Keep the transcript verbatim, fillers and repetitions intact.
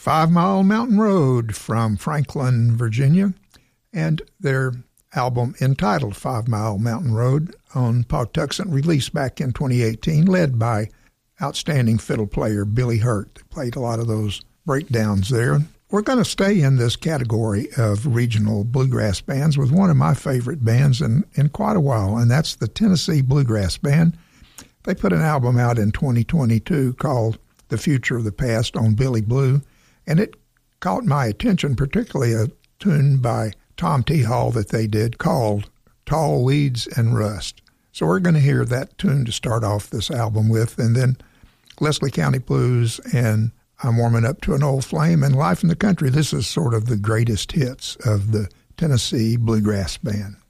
Five Mile Mountain Road from Franklin, Virginia, and their album entitled Five Mile Mountain Road on Pawtuxet, released back in twenty eighteen, led by outstanding fiddle player Billy Hurt. They played a lot of those breakdowns there. We're going to stay in this category of regional bluegrass bands with one of my favorite bands in, in quite a while, and that's the Tennessee Bluegrass Band. They put an album out in twenty twenty-two called The Future of the Past on Billy Blue, and it caught my attention, particularly a tune by Tom T. Hall that they did called Tall Weeds and Rust. So we're going to hear that tune to start off this album with, and then Leslie County Blues and I'm Warming Up to an Old Flame and Life in the Country. This is sort of the greatest hits of the Tennessee Bluegrass Band.